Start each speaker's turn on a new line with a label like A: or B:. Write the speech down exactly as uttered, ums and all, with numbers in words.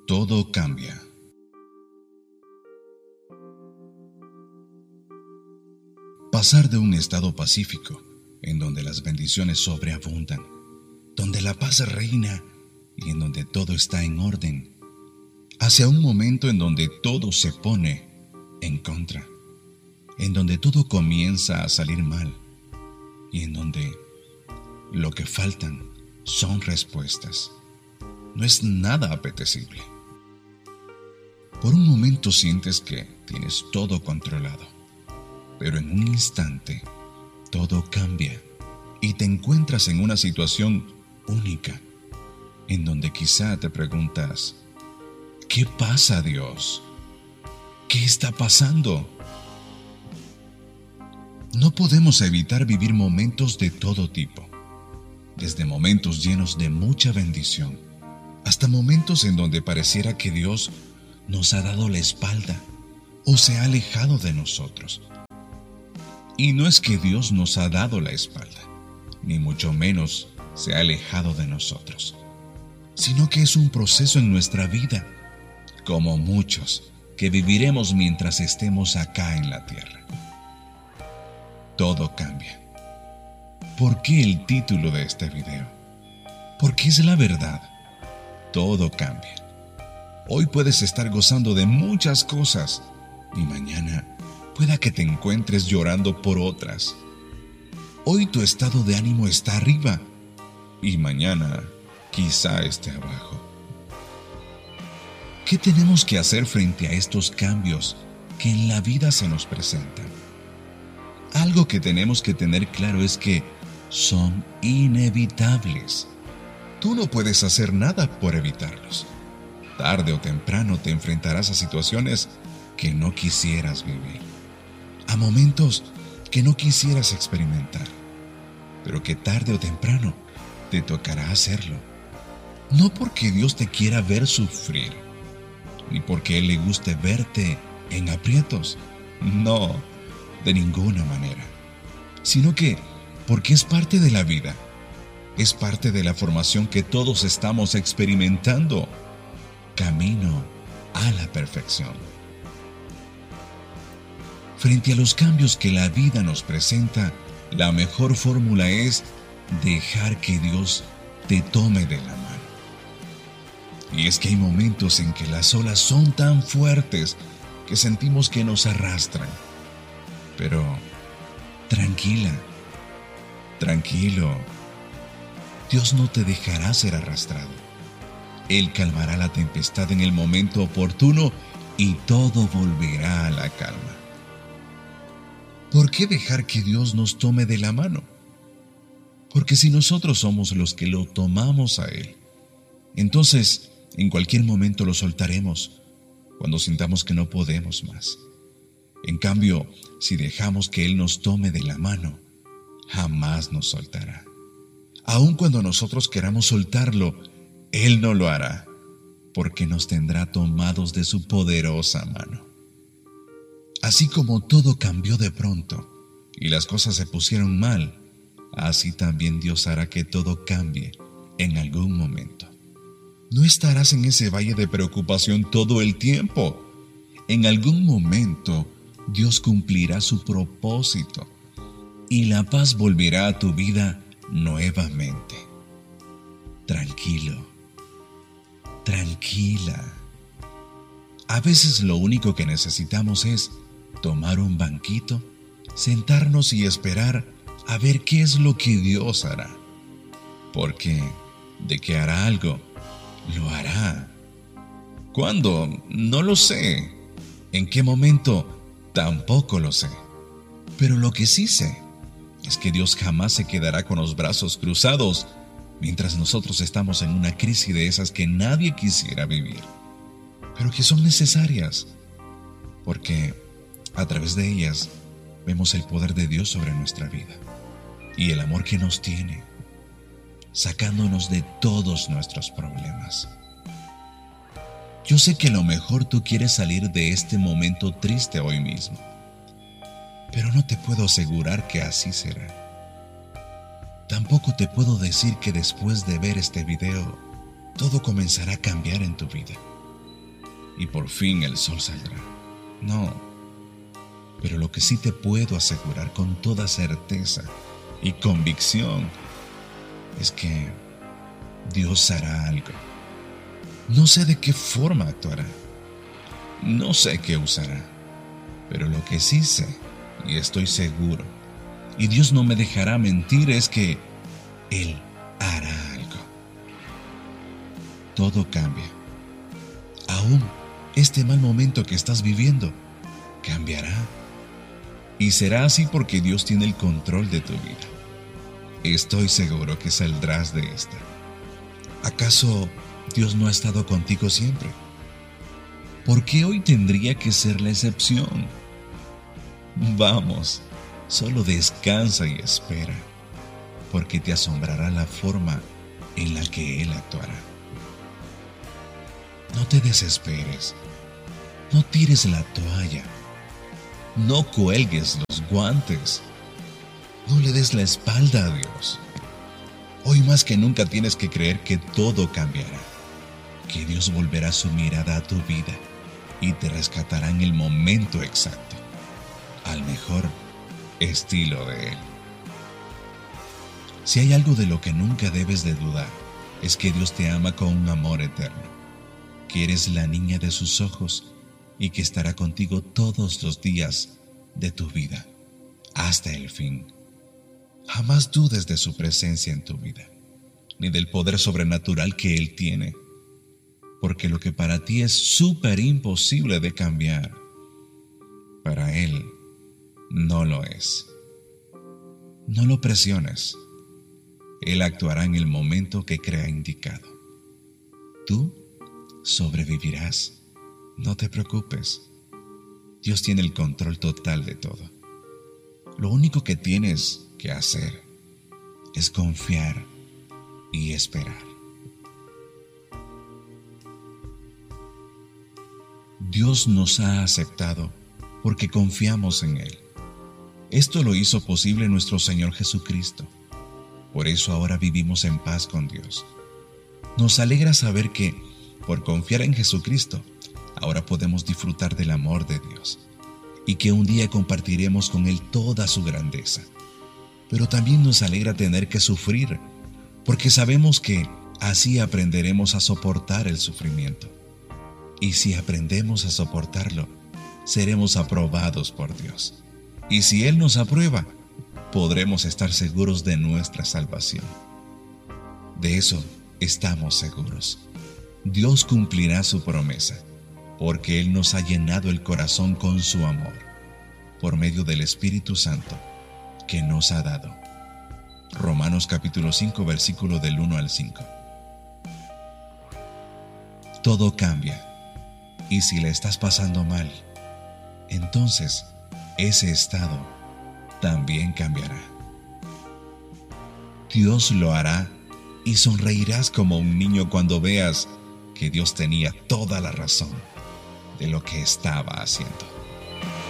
A: Todo cambia. Pasar de un estado pacífico, en donde las bendiciones sobreabundan, donde la paz reina y en donde todo está en orden, hacia un momento en donde todo se pone en contra, en donde todo comienza a salir mal y en donde lo que faltan son respuestas. No es nada apetecible. Por un momento sientes que tienes todo controlado, pero en un instante todo cambia y te encuentras en una situación única, en donde quizá te preguntas, ¿qué pasa, Dios? ¿Qué está pasando? No podemos evitar vivir momentos de todo tipo, desde momentos llenos de mucha bendición, hasta momentos en donde pareciera que Dios nos ha dado la espalda o se ha alejado de nosotros. Y no es que Dios nos ha dado la espalda, ni mucho menos se ha alejado de nosotros, sino que es un proceso en nuestra vida, como muchos que viviremos mientras estemos acá en la tierra. Todo cambia. ¿Por qué el título de este video? Porque es la verdad. Todo cambia. Hoy puedes estar gozando de muchas cosas y mañana pueda que te encuentres llorando por otras. Hoy tu estado de ánimo está arriba y mañana quizá esté abajo. ¿Qué tenemos que hacer frente a estos cambios que en la vida se nos presentan? Algo que tenemos que tener claro es que son inevitables. Tú no puedes hacer nada por evitarlos. Tarde o temprano te enfrentarás a situaciones que no quisieras vivir, a momentos que no quisieras experimentar, pero que tarde o temprano te tocará hacerlo. No porque Dios te quiera ver sufrir, ni porque Él le guste verte en aprietos. No, de ninguna manera. Sino que porque es parte de la vida. Es parte de la formación que todos estamos experimentando. Camino a la perfección. Frente a los cambios que la vida nos presenta, la mejor fórmula es dejar que Dios te tome de la mano. Y es que hay momentos en que las olas son tan fuertes que sentimos que nos arrastran. Pero tranquila, tranquilo, Dios no te dejará ser arrastrado. Él calmará la tempestad en el momento oportuno y todo volverá a la calma. ¿Por qué dejar que Dios nos tome de la mano? Porque si nosotros somos los que lo tomamos a Él, entonces en cualquier momento lo soltaremos cuando sintamos que no podemos más. En cambio, si dejamos que Él nos tome de la mano, jamás nos soltará. Aun cuando nosotros queramos soltarlo, Él no lo hará, porque nos tendrá tomados de su poderosa mano. Así como todo cambió de pronto y las cosas se pusieron mal, así también Dios hará que todo cambie en algún momento. No estarás en ese valle de preocupación todo el tiempo. En algún momento Dios cumplirá su propósito y la paz volverá a tu vida nuevamente. Tranquilo, tranquila. A veces lo único que necesitamos es tomar un banquito, sentarnos y esperar a ver qué es lo que Dios hará. Porque de que hará algo, lo hará. ¿Cuándo? No lo sé. ¿En qué momento? Tampoco lo sé. Pero lo que sí sé es que Dios jamás se quedará con los brazos cruzados mientras nosotros estamos en una crisis de esas que nadie quisiera vivir, pero que son necesarias, porque a través de ellas vemos el poder de Dios sobre nuestra vida y el amor que nos tiene, sacándonos de todos nuestros problemas. Yo sé que a lo mejor tú quieres salir de este momento triste hoy mismo, pero no te puedo asegurar que así será. Tampoco te puedo decir que después de ver este video, todo comenzará a cambiar en tu vida. y por fin el sol saldrá. No, pero lo que sí te puedo asegurar con toda certeza y convicción es que Dios hará algo. No sé de qué forma actuará, no sé qué usará, pero lo que sí sé, y estoy seguro, y Dios no me dejará mentir, es que Él hará algo. Todo cambia. Aún este mal momento que estás viviendo cambiará. Y será así porque Dios tiene el control de tu vida. Estoy seguro que saldrás de esta. ¿Acaso Dios no ha estado contigo siempre? ¿Por qué hoy tendría que ser la excepción? Vamos, solo descansa y espera, porque te asombrará la forma en la que Él actuará. No te desesperes, no tires la toalla, no cuelgues los guantes, no le des la espalda a Dios. Hoy más que nunca tienes que creer que todo cambiará, que Dios volverá su mirada a tu vida y te rescatará en el momento exacto, al mejor estilo de Él. Si hay algo de lo que nunca debes de dudar, es que Dios te ama con un amor eterno, que eres la niña de sus ojos y que estará contigo todos los días de tu vida, hasta el fin. Jamás dudes de su presencia en tu vida, ni del poder sobrenatural que Él tiene, porque lo que para ti es súper imposible de cambiar, para Él no lo es. No lo presiones. Él actuará en el momento que crea indicado. Tú sobrevivirás. No te preocupes. Dios tiene el control total de todo. Lo único que tienes que hacer es confiar y esperar. Dios nos ha aceptado porque confiamos en Él. Esto lo hizo posible nuestro Señor Jesucristo. Por eso ahora vivimos en paz con Dios. Nos alegra saber que, por confiar en Jesucristo, ahora podemos disfrutar del amor de Dios y que un día compartiremos con Él toda su grandeza. Pero también nos alegra tener que sufrir, porque sabemos que así aprenderemos a soportar el sufrimiento. Y si aprendemos a soportarlo, seremos aprobados por Dios. Y si Él nos aprueba, podremos estar seguros de nuestra salvación. De eso estamos seguros. Dios cumplirá su promesa, porque Él nos ha llenado el corazón con su amor, por medio del Espíritu Santo que nos ha dado. Romanos capítulo cinco, versículo del uno al cinco. Todo cambia, y si le estás pasando mal, entonces ese estado también cambiará. Dios lo hará y sonreirás como un niño cuando veas que Dios tenía toda la razón de lo que estaba haciendo.